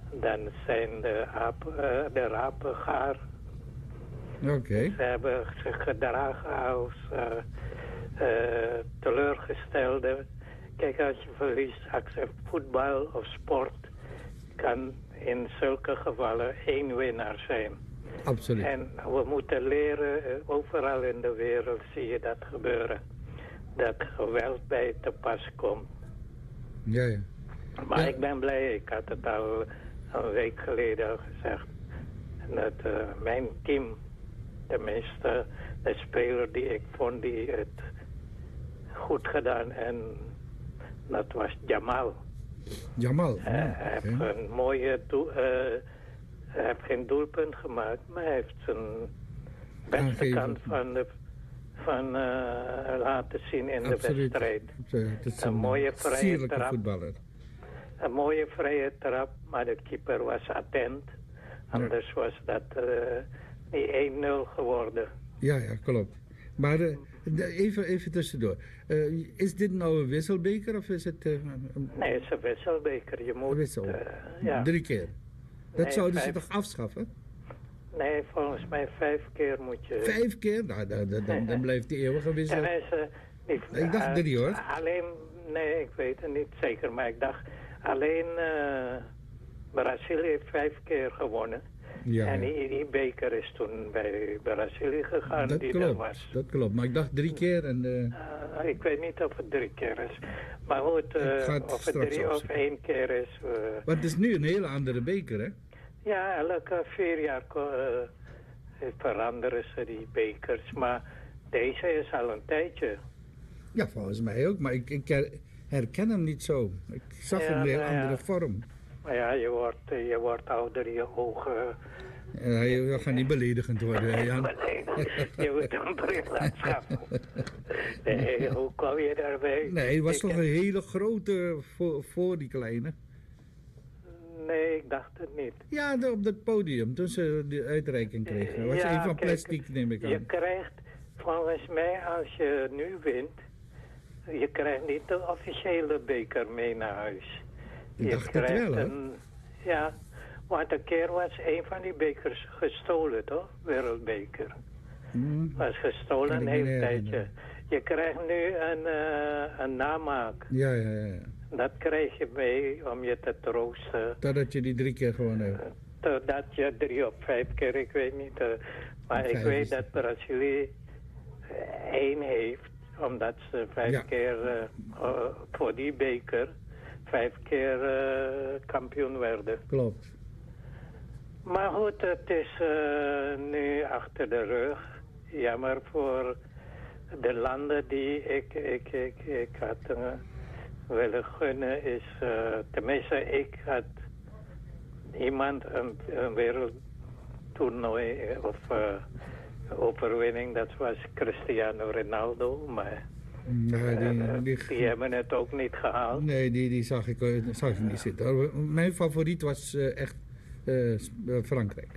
Dan zijn de rapen gaar. Oké. Ze hebben zich gedragen als teleurgestelde. Kijk, als je verliest, voetbal of sport kan in zulke gevallen één winnaar zijn. Absoluut. En we moeten leren, overal in de wereld zie je dat gebeuren. Dat geweld bij te pas komt. Ja. Maar Ja. ik ben blij, ik had het al een week geleden al gezegd. Dat mijn team, tenminste de speler die ik vond die het goed gedaan en dat was Jamal. Jamal. Hij heeft een mooie hij heeft geen doelpunt gemaakt, maar hij heeft zijn beste kant van laten zien in de wedstrijd. Het is een mooie vrije trap. Voetballer. Een mooie vrije trap, maar de keeper was attent. Anders was dat niet 1-0 geworden. Ja, klopt. Maar even tussendoor. Is dit nou een wisselbeker of is het... Nee, het is een wisselbeker. Je moet... ja. 3 keer. Dat zouden ze toch afschaffen? Nee, volgens mij 5 keer moet je... 5 keer? Nou, dan blijft die eeuwige wissel. Ik dacht 3 hoor. Alleen, nee, ik weet het niet zeker, maar ik dacht alleen Brazilië heeft 5 keer gewonnen. Ja. En die beker is toen bij Brazilië gegaan. Dat klopt, maar ik dacht 3 keer en... ik weet niet of het 3 keer is. Maar goed, of het 3 of 1 keer is... Maar het is nu een hele andere beker, hè? Ja, elke 4 jaar veranderen ze die bekers. Maar deze is al een tijdje. Ja, volgens mij ook. Maar ik herken hem niet zo. Ik zag een heel andere vorm. Maar ja, je wordt ouder, je ogen... Ja, je gaat niet beledigend worden, Jan. Je moet een bril afschaffen. Nee, hoe kwam je daarbij? Nee, het was toch een hele grote voor die kleine. Nee, ik dacht het niet. Ja, op dat podium, toen ze de uitreiking kregen. Dat was een van plastic, neem ik aan. Je krijgt, volgens mij, als je nu wint... Je krijgt niet de officiële beker mee naar huis. Ik dacht het wel, hè? Ja, want een keer was een van die bekers gestolen, toch? Wereldbeker. Was gestolen een heel tijdje. Je krijgt nu een namaak. Ja. Dat krijg je mee om je te troosten. Totdat je die 3 keer gewoon hebt. Totdat je 3 of 5 keer, ik weet niet. Maar ik weet dat Brazilië 1 heeft. Omdat ze 5 keer voor die beker 5 keer kampioen werden. Klopt. Maar goed, het is nu achter de rug. Jammer voor de landen die ik had willen gunnen. Tenminste, ik had iemand een wereldtoernooi of... overwinning, dat was Cristiano Ronaldo, maar die hebben het ook niet gehaald. Nee, die zag ik niet zitten. Mijn favoriet was echt Frankrijk.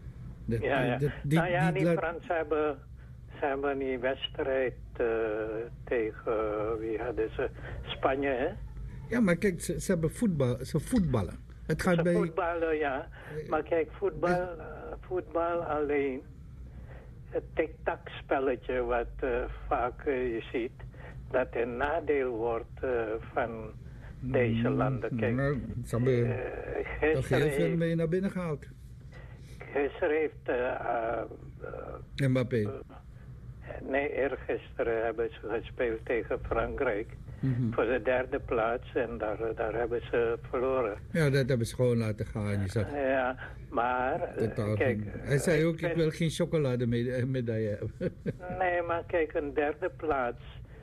Die Fransen hebben die wedstrijd tegen, wie hadden ze? Spanje, hè? Ja, maar kijk, ze hebben ze voetballen. Het gaat bij... voetballen, ja. Maar kijk, voetbal alleen... Het tik-tak spelletje wat vaak je ziet, dat een nadeel wordt van deze landen. Kijk, ze hebben toch heel veel mee naar binnen gehaald. Gisteren heeft... Mbappé. Eergisteren hebben ze gespeeld tegen Frankrijk. Voor de 3e plaats en daar hebben ze verloren. Ja, dat hebben ze gewoon laten gaan. Ja, maar kijk... Hij zei ook, ik wil geen chocolademedaille hebben. Nee, maar kijk, een 3e plaats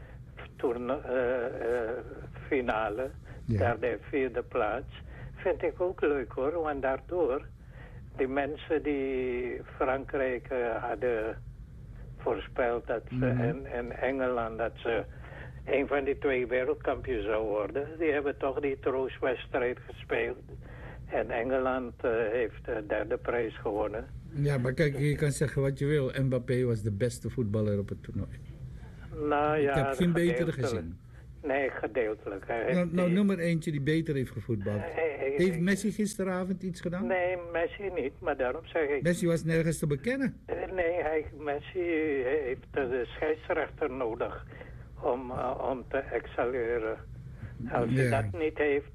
finale, 3e en 4e plaats, vind ik ook leuk hoor, want daardoor die mensen die Frankrijk hadden voorspeld dat ze en Engeland dat ze een van die 2 wereldkampioen zou worden. Die hebben toch die troostwedstrijd gespeeld. En Engeland heeft de 3e prijs gewonnen. Ja, maar kijk, je kan zeggen wat je wil. Mbappé was de beste voetballer op het toernooi. Nou ja, ik heb geen betere gezien. Nee, gedeeltelijk. Nou, noem maar eentje die beter heeft gevoetbald. Heeft Messi gisteravond iets gedaan? Nee, Messi niet, maar daarom zeg ik... Messi was nergens te bekennen. Nee, Messi heeft de scheidsrechter nodig om te excelleren. Als hij dat niet heeft,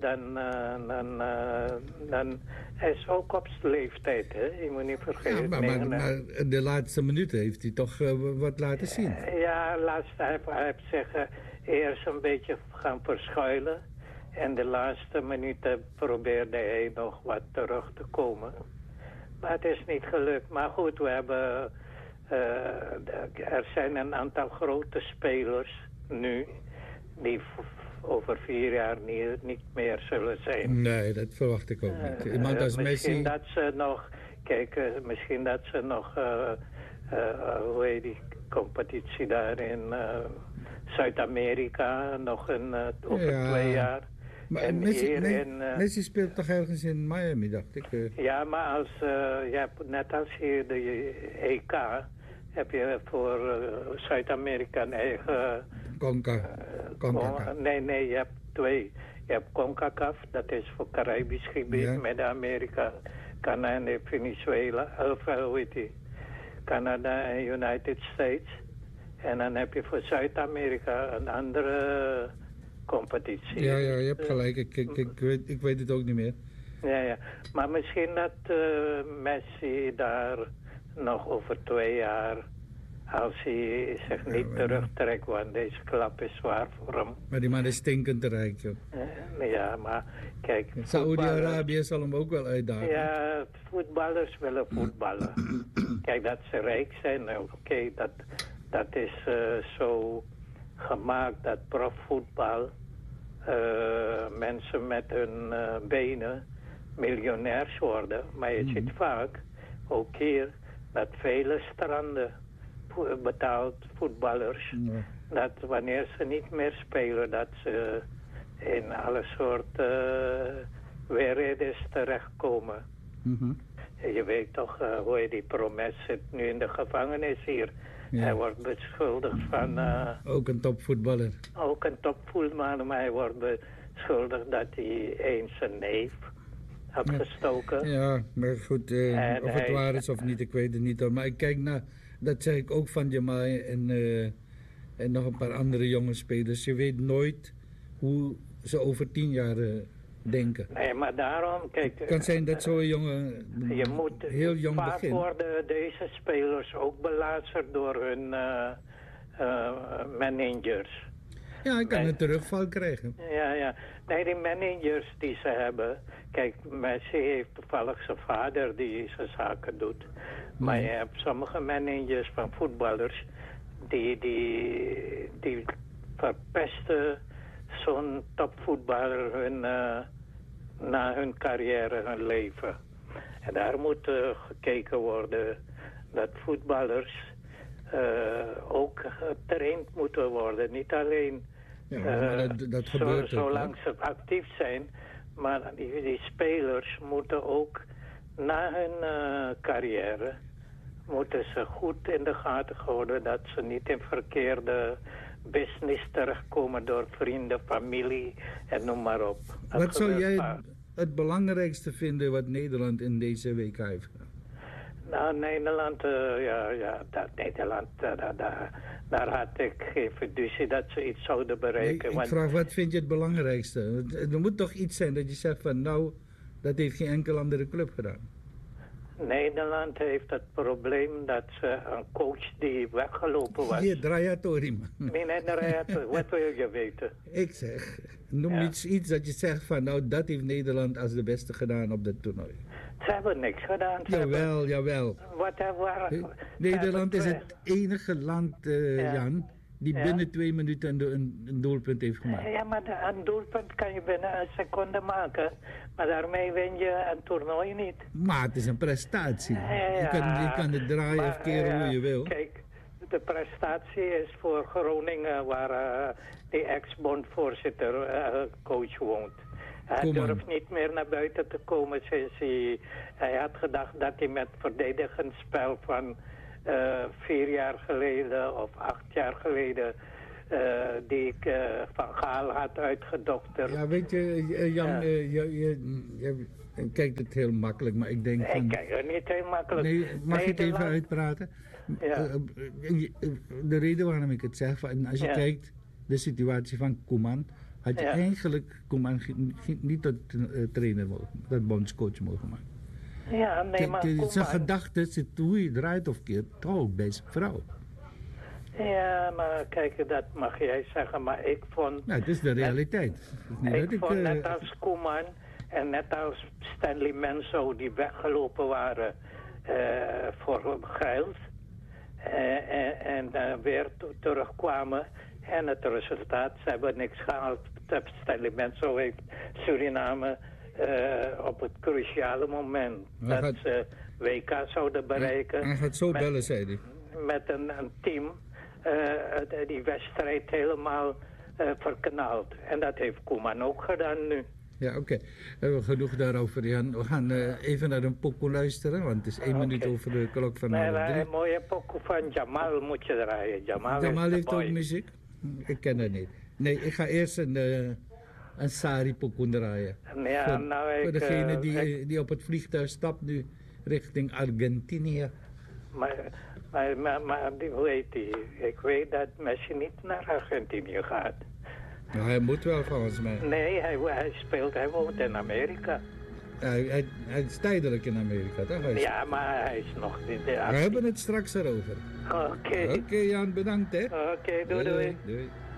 dan is ook op zijn leeftijd, hè? Je moet niet vergeten. Ja, maar de laatste minuten heeft hij toch wat laten zien. Ja, hij heeft zich eerst een beetje gaan verschuilen. En de laatste minuten probeerde hij nog wat terug te komen. Maar het is niet gelukt. Maar goed, we hebben... er zijn een aantal grote spelers nu... die over 4 jaar niet meer zullen zijn. Nee, dat verwacht ik ook niet. Iemand als misschien Messi... dat ze nog... Kijk, misschien dat ze nog... hoe heet die competitie daar in Zuid-Amerika... nog over 2 jaar... Maar Messi speelt toch ergens in Miami, dacht ik. Ja, maar net als hier de EK... heb je voor Zuid-Amerika een eigen... CONCACAF. Nee, je hebt 2. Je hebt CONCACAF, dat is voor Caribisch gebied, met Amerika, Canada en Venezuela, hoe heet die? Canada en United States. En dan heb je voor Zuid-Amerika een andere competitie. Ja, je hebt gelijk, ik weet het ook niet meer. Ja, maar misschien dat Messi daar nog over 2 jaar... als hij zich niet terugtrekt, want deze klap is zwaar voor hem. Maar die man is stinkend rijk, joh. Ja, maar kijk... Saoedi-Arabië zal hem ook wel uitdagen. Ja, voetballers willen voetballen. Kijk, dat ze rijk zijn, oké, dat is zo gemaakt dat profvoetbal... mensen met hun benen miljonairs worden. Maar je ziet vaak, ook hier, dat vele stranden... betaald voetballers, dat wanneer ze niet meer spelen, dat ze in alle soorten weerredens terechtkomen. Je weet toch hoe hij die Promes zit nu in de gevangenis hier. Ja. Hij wordt beschuldigd van... ook een topvoetballer. Ook een topvoetballer, maar hij wordt beschuldigd dat hij eens zijn neef had gestoken. Ja, maar goed, of het waar is of niet, ik weet het niet hoor. Maar ik kijk naar... Dat zeg ik ook van Jamal en nog een paar andere jonge spelers. Je weet nooit hoe ze over 10 jaar denken. Nee, maar daarom, kijk... Het kan zijn dat zo'n jongen heel jong vaak begint. Worden deze spelers ook belazerd door hun managers. Ja, hij kan een terugval krijgen. Ja. Nee, die managers die ze hebben... Kijk, Messi heeft toevallig zijn vader die zijn zaken doet. Maar je hebt sommige managers van voetballers... die verpesten zo'n topvoetballer na hun carrière, hun leven. En daar moet gekeken worden dat voetballers... ook getraind moeten worden. Niet alleen dat gebeurt zolang ze actief zijn, maar die spelers moeten ook na hun carrière moeten ze goed in de gaten houden dat ze niet in verkeerde business terechtkomen door vrienden, familie en noem maar op. Wat zou jij het belangrijkste vinden wat Nederland in deze WK heeft gedaan? Nou, Nederland, daar had ik geen fiducie dat ze iets zouden bereiken. Nee, ik vraag, wat vind je het belangrijkste? Er moet toch iets zijn dat je zegt van, nou, dat heeft geen enkel andere club gedaan. Nederland heeft het probleem dat ze een coach die weggelopen was... Hier, Drayatori, man. Nee, Drayatori, wat wil je weten? Ik zeg, noem iets dat je zegt van, nou, dat heeft Nederland als de beste gedaan op dat toernooi. Ze hebben niks gedaan. Jawel. Nederland is het enige land, Jan, die binnen 2 minuten een doelpunt heeft gemaakt. Ja, maar een doelpunt kan je binnen een seconde maken. Maar daarmee win je een toernooi niet. Maar het is een prestatie. Je kan het draaien of keren hoe je wil. Kijk, de prestatie is voor Groningen, waar die ex-bondvoorzitter coach woont. Hij durft niet meer naar buiten te komen sinds hij had gedacht dat hij met verdedigend spel van 4 jaar geleden of 8 jaar geleden die ik van Gaal had uitgedokterd. Ja, weet je, Jan, je kijkt het heel makkelijk, maar ik denk van... Ik kijk het niet heel makkelijk. Nee, mag ik het even uitpraten? Ja. De reden waarom ik het zeg, van, als je kijkt de situatie van Koeman, had je eigenlijk Koeman niet tot trainer mogen, tot bondscoach mogen maken. Ja, nee, maar zijn gedachten zit hoe je draait of keert, toch ook bij zijn vrouw. Ja, maar kijk, dat mag jij zeggen, maar ik vond... Nou, het is de realiteit. Ik vond net als Koeman en net als Stanley Menzo die weggelopen waren voor geld en weer terugkwamen en het resultaat, ze hebben niks gehaald. Stanley Menzo heeft Suriname op het cruciale moment dat ze WK zouden bereiken. Hij gaat zo bellen, zei hij. Met een team die wedstrijd helemaal verknald. En dat heeft Koeman ook gedaan nu. Ja, oké. We hebben genoeg daarover, Jan. We gaan even naar een pokoe luisteren, want het is 1 minuut over de klok van half 3. Een mooie pokoe van Jamal moet je draaien. Jamal heeft ook muziek? Ik ken dat niet. Nee, ik ga eerst een Sari pokoe draaien. Ja, voor degene die op het vliegtuig stapt nu richting Argentinië. Maar hoe heet die? Ik weet dat Messi niet naar Argentinië gaat. Nou, hij moet wel volgens mij. Nee, hij woont in Amerika. Hij is tijdelijk in Amerika, toch? Ja, maar hij is nog niet... We hebben het straks erover. Oké. Oké, Jan, bedankt hè. Oké, doei. Doei.